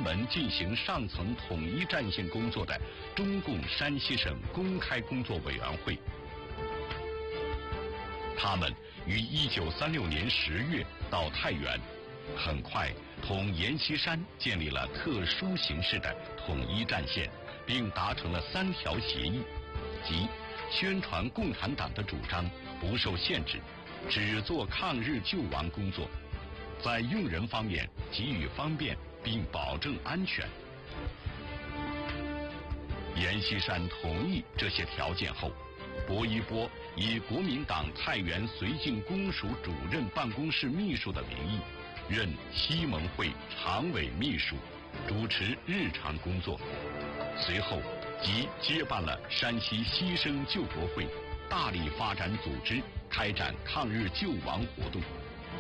门进行上层统一战线工作的中共山西省公开工作委员会。他们于1936年10月到太原，很快同阎锡山建立了特殊形式的统一战线，并达成了3条协议，即宣传共产党的主张，不受限制，只做抗日救亡工作，在用人方面给予方便并保证安全。阎锡山同意这些条件后，薄一波以国民党太原绥靖公署主任办公室秘书的名义，任西盟会常委秘书，主持日常工作。随后即接办了山西牺牲救国会，大力发展组织，开展抗日救亡活动。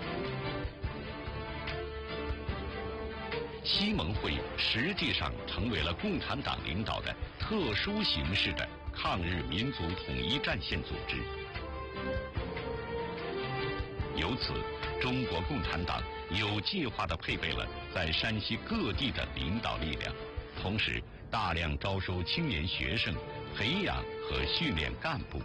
西盟会实际上成为了共产党领导的特殊形式的抗日民族统一战线组织。由此，中国共产党有计划地配备了在山西各地的领导力量，同时大量招收青年学生，培养和训练干部。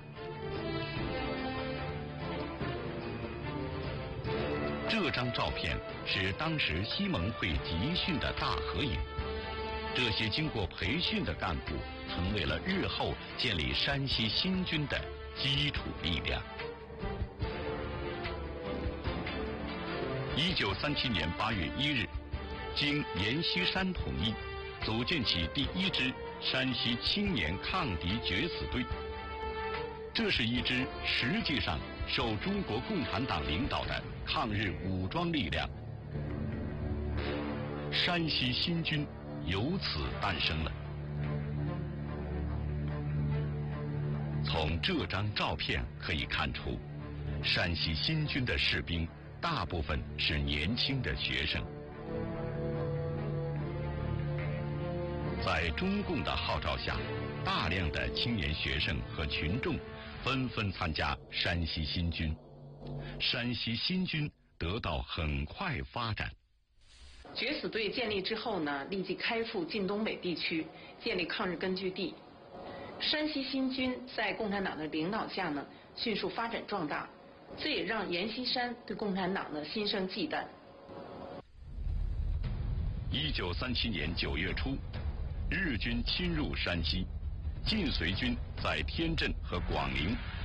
这张照片是当时西盟会集训的大合影。这些经过培训的干部成为了日后建立山西新军的基础力量。1937年8月1日，经阎锡山同意，组建起第1支山西青年抗敌决死队。这是一支实际上受中国共产党领导的抗日武装力量，山西新军由此诞生了。从这张照片可以看出，山西新军的士兵大部分是年轻的学生。在中共的号召下，大量的青年学生和群众纷纷参加山西新军，山西新军得到很快发展。 决死队建立之后呢，立即开赴晋东北地区，建立抗日根据地。山西新军在共产党的领导下呢，迅速发展壮大，这也让阎锡山对共产党呢心生忌惮。 1937年9月初，日军侵入山西，晋绥军在天镇和广陵